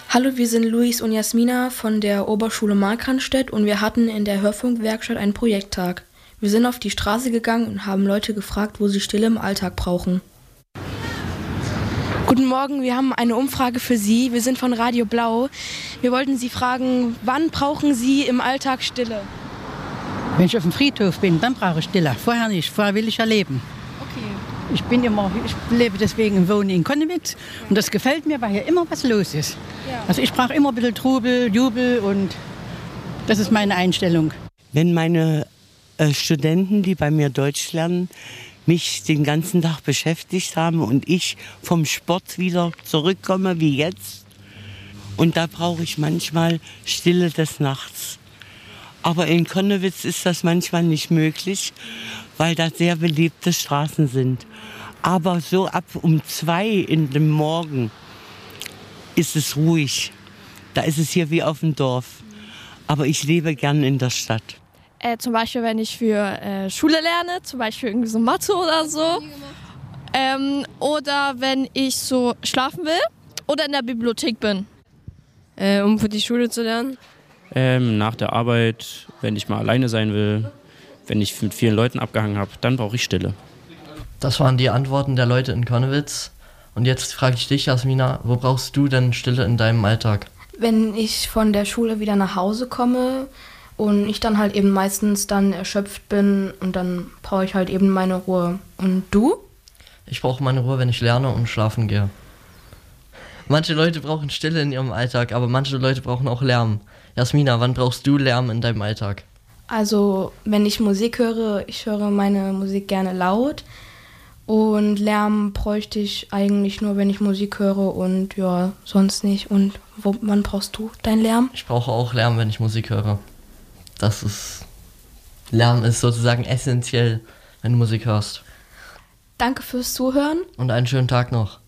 Hallo, wir sind Luis und Jasmina von der Oberschule Markranstädt und wir hatten in der Hörfunkwerkstatt einen Projekttag. Wir sind auf die Straße gegangen und haben Leute gefragt, wo sie Stille im Alltag brauchen. Guten Morgen, wir haben eine Umfrage für Sie. Wir sind von Radio Blau. Wir wollten Sie fragen, wann brauchen Sie im Alltag Stille? Wenn ich auf dem Friedhof bin, dann brauche ich Stille. Vorher nicht, vorher will ich ja leben. Okay. Ich lebe deswegen, wohne in Konnewitz und das gefällt mir, weil hier immer was los ist. Ja. Also ich brauche immer ein bisschen Trubel, Jubel und das ist meine Einstellung. Wenn meine Studenten, die bei mir Deutsch lernen, mich den ganzen Tag beschäftigt haben und ich vom Sport wieder zurückkomme wie jetzt, und da brauche ich manchmal Stille des Nachts. Aber in Konnewitz ist das manchmal nicht möglich, weil da sehr belebte Straßen sind. Aber so ab um 2 in dem Morgen ist es ruhig. Da ist es hier wie auf dem Dorf. Aber ich lebe gern in der Stadt. Zum Beispiel, wenn ich für Schule lerne, zum Beispiel irgendwie so Mathe oder so. Oder wenn ich so schlafen will oder in der Bibliothek bin. Um für die Schule zu lernen? Nach der Arbeit, wenn ich mal alleine sein will, wenn ich mit vielen Leuten abgehangen habe, dann brauche ich Stille. Das waren die Antworten der Leute in Konnewitz. Und jetzt frage ich dich, Jasmina, wo brauchst du denn Stille in deinem Alltag? Wenn ich von der Schule wieder nach Hause komme und ich dann halt eben meistens dann erschöpft bin und dann brauche ich halt eben meine Ruhe. Und du? Ich brauche meine Ruhe, wenn ich lerne und schlafen gehe. Manche Leute brauchen Stille in ihrem Alltag, aber manche Leute brauchen auch Lärm. Jasmina, wann brauchst du Lärm in deinem Alltag? Also wenn ich Musik höre, ich höre meine Musik gerne laut. Und Lärm bräuchte ich eigentlich nur, wenn ich Musik höre und ja, sonst nicht. Und wann brauchst du deinen Lärm? Ich brauche auch Lärm, wenn ich Musik höre. Lärm ist sozusagen essentiell, wenn du Musik hörst. Danke fürs Zuhören. Und einen schönen Tag noch.